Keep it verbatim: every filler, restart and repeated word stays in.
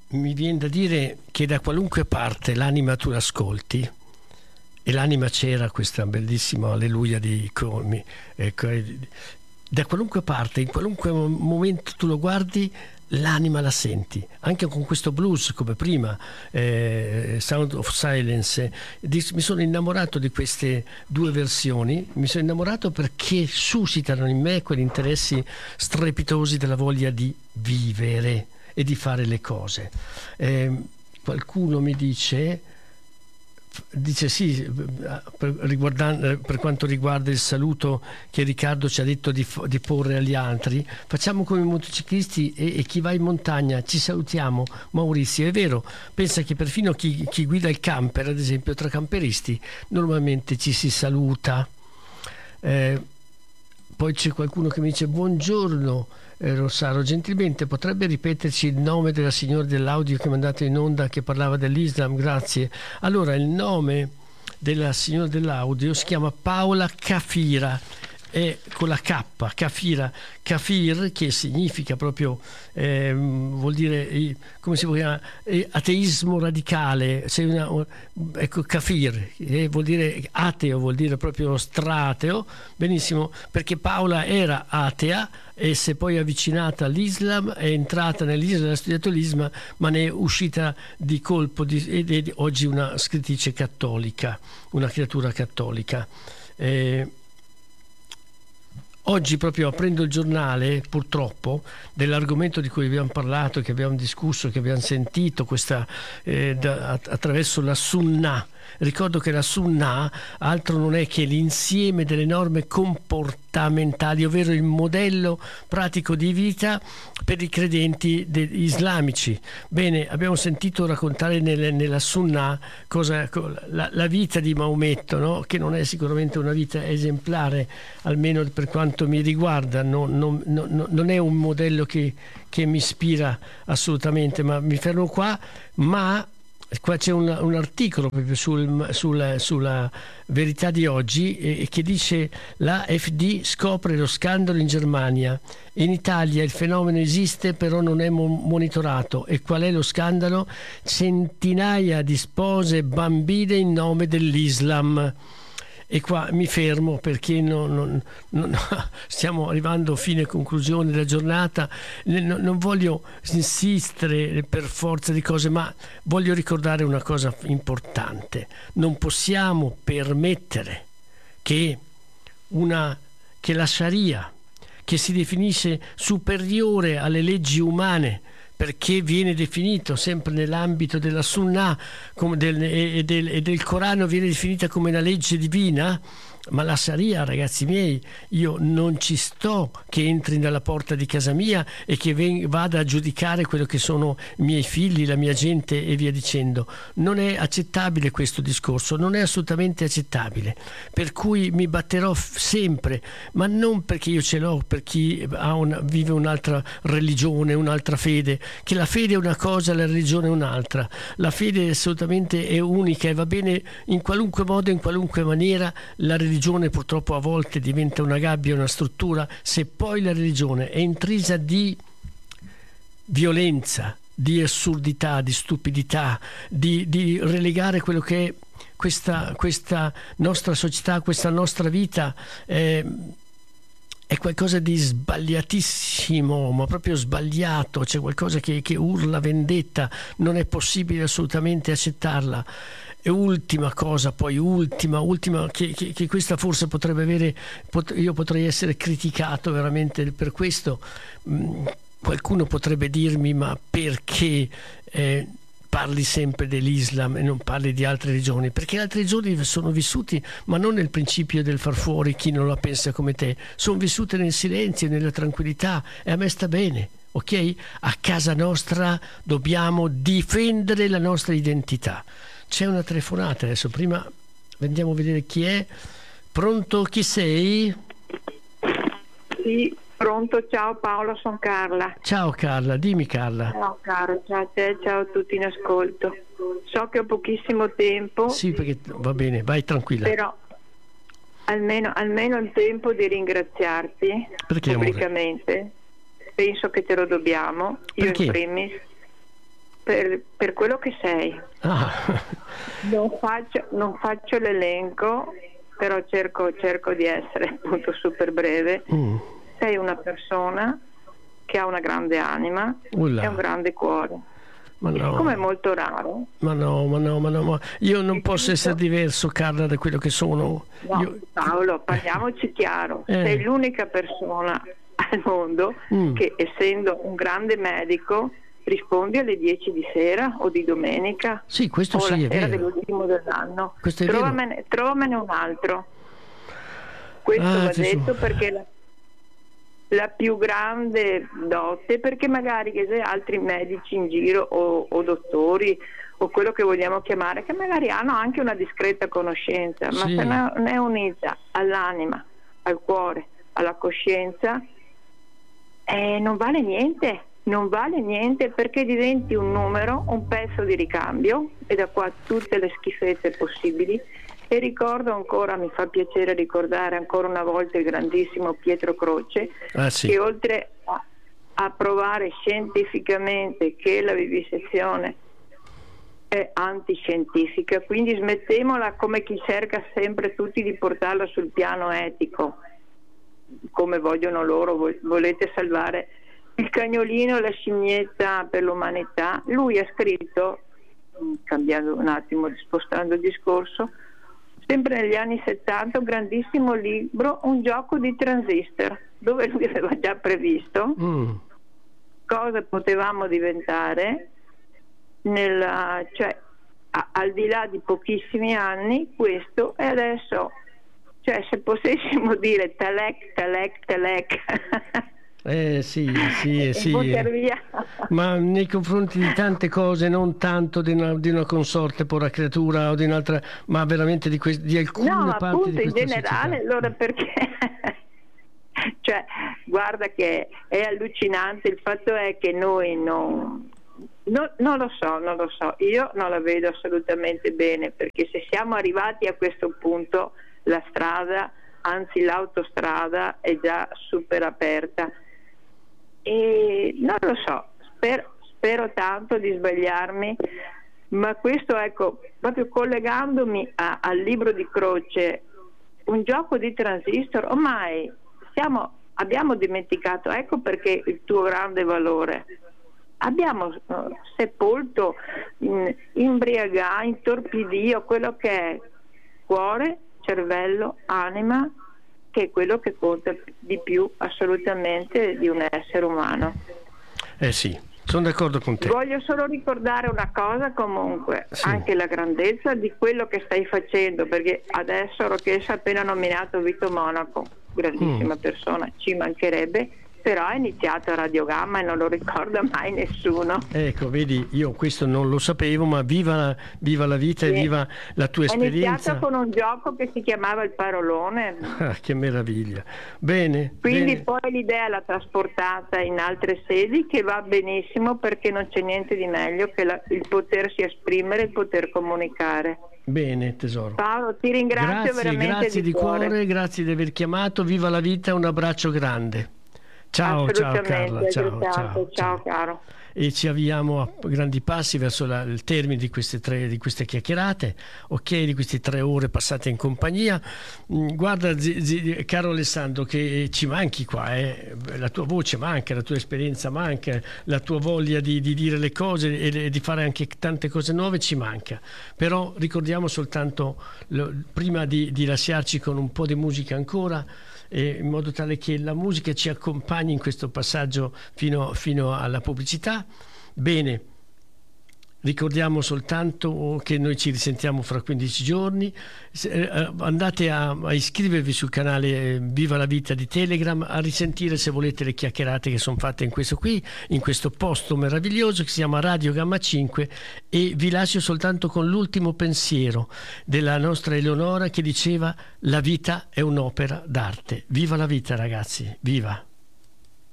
mi viene da dire che da qualunque parte l'anima tu l'ascolti, e l'anima c'era, questa bellissima alleluia di Colmi, ecco, da qualunque parte, in qualunque momento tu lo guardi, l'anima la senti, anche con questo blues come prima, eh, Sound of Silence. Mi sono innamorato di queste due versioni, mi sono innamorato perché suscitano in me quegli interessi strepitosi della voglia di vivere e di fare le cose. Eh, qualcuno mi dice dice sì, per, per quanto riguarda il saluto che Riccardo ci ha detto di, di porre agli altri, facciamo come i motociclisti e, e chi va in montagna ci salutiamo. Maurizio, è vero, pensa che perfino chi, chi guida il camper, ad esempio tra camperisti, normalmente ci si saluta. Eh, poi c'è qualcuno che mi dice buongiorno eh, Rossaro, gentilmente potrebbe ripeterci il nome della signora dell'audio che è mandato in onda che parlava dell'Islam? Grazie. Allora, il nome della signora dell'audio si chiama Paola Kafira, è con la K, Kafira, Kafir, che significa proprio, eh, vuol dire, come si chiama, ateismo radicale, c'è una, ecco, Kafir, eh, vuol dire ateo, vuol dire proprio strateo, benissimo, perché Paola era atea e si è poi avvicinata all'Islam, è entrata nell'Islam, ha studiato l'Islam, ma ne è uscita di colpo di, ed è oggi una scrittrice cattolica, una creatura cattolica. Eh, Oggi proprio aprendo il giornale, purtroppo, dell'argomento di cui abbiamo parlato, che abbiamo discusso, che abbiamo sentito questa, eh, da, attraverso la Sunnah. Ricordo che la Sunnah altro non è che l'insieme delle norme comportamentali, ovvero il modello pratico di vita per i credenti de- islamici. Bene, abbiamo sentito raccontare nelle, nella Sunnah cosa, la, la vita di Maometto, no? Che non è sicuramente una vita esemplare, almeno per quanto mi riguarda, non, non, non, non è un modello che, che mi ispira assolutamente, ma mi fermo qua. Ma qua c'è un, un articolo proprio sul, sul, sulla Verità di oggi eh, che dice: la F D scopre lo scandalo in Germania, in Italia il fenomeno esiste però non è mo- monitorato. E qual è lo scandalo? Centinaia di spose bambine in nome dell'Islam. E qua mi fermo perché non, non, non, stiamo arrivando a fine conclusione della giornata. Non, non voglio insistere per forza di cose, ma voglio ricordare una cosa importante. Non possiamo permettere che, una, che la Sharia, che si definisce superiore alle leggi umane, perché viene definito sempre nell'ambito della Sunnah come del, e, del, e del Corano, viene definita come una legge divina, ma la Sharia, ragazzi miei, io non ci sto che entri dalla porta di casa mia e che ven- vada a giudicare quello che sono i miei figli, la mia gente e via dicendo. Non è accettabile questo discorso, non è assolutamente accettabile, per cui mi batterò f- sempre, ma non perché io ce l'ho, per chi ha una, vive un'altra religione, un'altra fede, che la fede è una cosa, la religione è un'altra. La fede assolutamente è unica e va bene in qualunque modo, in qualunque maniera. La religione purtroppo a volte diventa una gabbia, una struttura. Se poi la religione è intrisa di violenza, di assurdità, di stupidità, di, di relegare quello che è questa, questa nostra società, questa nostra vita, eh, è qualcosa di sbagliatissimo, ma proprio sbagliato. C'è qualcosa che, che urla vendetta, non è possibile assolutamente accettarla. E ultima cosa, poi ultima, ultima che, che, che questa forse potrebbe avere, pot- io potrei essere criticato veramente per questo. Mm, qualcuno potrebbe dirmi: ma perché eh, parli sempre dell'Islam e non parli di altre religioni? Perché le altre religioni sono vissuti, ma non nel principio del far fuori chi non la pensa come te, sono vissute nel silenzio, nella tranquillità, e a me sta bene. Ok? A casa nostra dobbiamo difendere la nostra identità. C'è una telefonata adesso, prima andiamo a vedere chi è. Pronto, chi sei? Sì, pronto, ciao Paola, sono Carla. Ciao Carla, dimmi Carla. Ciao caro, ciao a te, ciao a tutti in ascolto. So che ho pochissimo tempo. Sì, perché va bene, vai tranquilla. Però almeno, almeno il tempo di ringraziarti. Perché, pubblicamente. amore? Penso che te lo dobbiamo, io Perché? in primis. per, per quello che sei. Ah. Non faccio, non faccio l'elenco, però cerco, cerco di essere appunto super breve. Mm. Sei una persona che ha una grande anima Ulla. e un grande cuore. Ma no. Come è molto raro. Ma no, ma no, ma no, ma io non posso essere diverso, Carla, da quello che sono. No, Io... Paolo, parliamoci chiaro. Eh. Sei l'unica persona al mondo Mm. che, essendo un grande medico, rispondi alle dieci di sera o di domenica Sì, questo o sì, la è sera vero. dell'ultimo dell'anno. Questo è vero. Trovamene, trovamene un altro. Questo Ah, va Gesù. detto perché la, la più grande dote, perché magari che se altri medici in giro o, o dottori o quello che vogliamo chiamare, che magari hanno anche una discreta conoscenza, ma Sì. se non è unita all'anima, al cuore, alla coscienza, eh, non vale niente. Non vale niente, perché diventi un numero, un pezzo di ricambio, e da qua tutte le schifezze possibili. E ricordo ancora, mi fa piacere ricordare ancora una volta il grandissimo Pietro Croce, Ah, sì. che oltre a, a provare scientificamente che la vivisezione è antiscientifica, quindi smettemola come chi cerca sempre tutti di portarla sul piano etico, come vogliono loro. Volete salvare il cagnolino e la scimmietta per l'umanità. Lui ha scritto, cambiando un attimo, spostando il discorso, sempre negli anni settanta, un grandissimo libro, Un gioco di transistor, dove lui aveva già previsto Mm. cosa potevamo diventare nella, cioè, a, al di là di pochissimi anni, questo. E adesso, cioè, se potessimo dire talec, talec, talec Eh sì, sì, e sì. buttare via. Ma nei confronti di tante cose, non tanto di una, di una consorte pura creatura o di un'altra, ma veramente di, que- di alcune No, ma parti appunto di in questa generale, società. allora perché cioè, guarda che è allucinante. Il fatto è che noi non, no, non lo so, non lo so, io non la vedo assolutamente bene, perché se siamo arrivati a questo punto, la strada, anzi l'autostrada, è già super aperta. E non lo so, spero, spero tanto di sbagliarmi, ma questo, ecco, proprio collegandomi a, al libro di Croce, Un gioco di transistor, ormai siamo, abbiamo dimenticato, ecco perché il tuo grande valore. Abbiamo uh, sepolto, in, imbriagato, intorpidio quello che è cuore, cervello, anima, che è quello che conta di più assolutamente di un essere umano. Eh sì, sono d'accordo con te. Voglio solo ricordare una cosa comunque, Sì. anche la grandezza di quello che stai facendo, perché adesso Rochessa ha appena nominato Vito Monaco, grandissima Mm. persona, ci mancherebbe, però ha iniziato a Radio Gamma e non lo ricorda mai nessuno. Ecco, vedi, io questo non lo sapevo, ma viva, viva la vita e Sì. viva la tua È esperienza. iniziato con un gioco che si chiamava Il Parolone. Ah, che meraviglia. Bene. Quindi bene. poi l'idea l'ha trasportata in altre sedi, che va benissimo, perché non c'è niente di meglio che la, il potersi esprimere, il poter comunicare. Bene, tesoro. Paolo, ti ringrazio Grazie, veramente grazie di, di cuore. grazie di aver chiamato. Viva la vita, un abbraccio grande. Ciao, ciao Carla, ciao, altrettanto. ciao, Ciao, caro. E ci avviamo a grandi passi verso la, il termine di queste tre di queste chiacchierate, ok, di queste tre ore passate in compagnia. Mm, Guarda, zi, zi, caro Alessandro, che ci manchi qua, eh? La tua voce manca, la tua esperienza manca, la tua voglia di, di dire le cose e, e di fare anche tante cose nuove ci manca. Però ricordiamo soltanto, lo, prima di, di lasciarci con un po' di musica ancora, eh, in modo tale che la musica ci accompagni in questo passaggio fino, fino alla pubblicità. Bene, ricordiamo soltanto che noi ci risentiamo fra quindici giorni. Andate a, a iscrivervi sul canale Viva la Vita di Telegram, a risentire se volete le chiacchierate che sono fatte in questo qui, in questo posto meraviglioso che si chiama Radio Gamma cinque. E vi lascio soltanto con l'ultimo pensiero della nostra Eleonora, che diceva: la vita è un'opera d'arte. Viva la vita, ragazzi, viva!